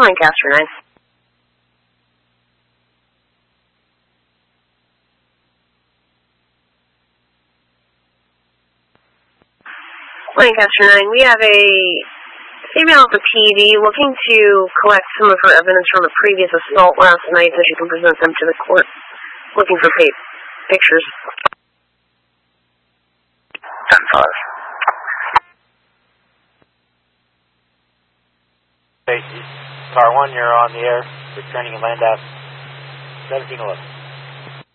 Lancaster 9. Lancaster 9, we have a female at the PD looking to collect some of her evidence from a previous assault last night so she can present them to the court. Looking for pictures. 10-5. Car 1, you're on the air, returning in land out 1711.